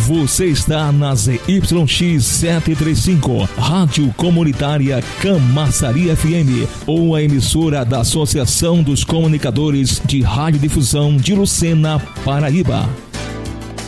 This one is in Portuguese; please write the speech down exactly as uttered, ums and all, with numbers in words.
Você está na Z Y X setecentos e trinta e cinco, Rádio Comunitária Camaçari F M, ou a emissora da Associação dos Comunicadores de Radiodifusão de Lucena, Paraíba.